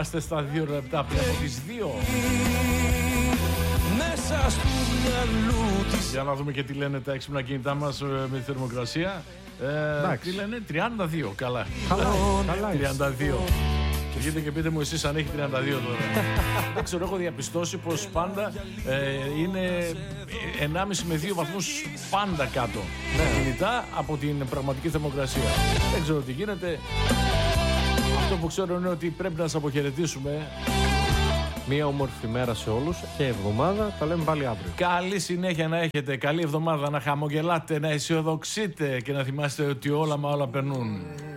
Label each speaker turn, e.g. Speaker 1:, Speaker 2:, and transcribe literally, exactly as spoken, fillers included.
Speaker 1: Είμαστε στα δύο λεπτά πριν από τις δύο.
Speaker 2: Μέσα στο μυαλού της.
Speaker 1: Για να δούμε και τι λένε τα έξυπνα κινητά μας με τη θερμοκρασία. Ε, τι λένε, τριάντα δύο, καλά.
Speaker 3: Καλά, καλά.
Speaker 1: τριάντα δύο. Βγείτε και πείτε μου εσείς αν έχει τριάντα δύο τώρα. Δεν ξέρω, έχω διαπιστώσει πως πάντα ε, είναι ενάμιση με δύο βαθμούς πάντα κάτω. Ναι. Κινητά από την πραγματική θερμοκρασία. Δεν ξέρω τι γίνεται. Αυτό που ξέρω είναι ότι πρέπει να σας αποχαιρετήσουμε.
Speaker 3: Μία όμορφη μέρα σε όλους και εβδομάδα. Τα λέμε πάλι αύριο.
Speaker 1: Καλή συνέχεια να έχετε. Καλή εβδομάδα. Να χαμογελάτε, να αισιοδοξείτε και να θυμάστε ότι όλα μα όλα περνούν.